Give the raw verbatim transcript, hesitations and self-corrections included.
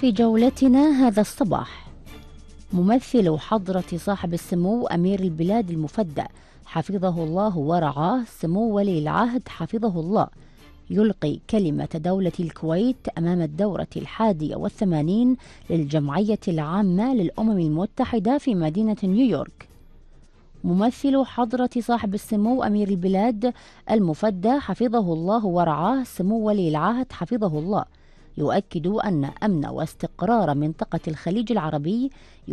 في جولتنا هذا الصباح، ممثل حضرة صاحب السمو أمير البلاد المفدى حفظه الله ورعاه سمو ولي العهد حفظه الله يلقي كلمة دولة الكويت أمام الدورة الحادية والثمانين للجمعية العامة للأمم المتحدة في مدينة نيويورك. ممثل حضرة صاحب السمو أمير البلاد المفدى حفظه الله ورعاه سمو ولي العهد حفظه الله يؤكد أن أمن واستقرار منطقة الخليج العربي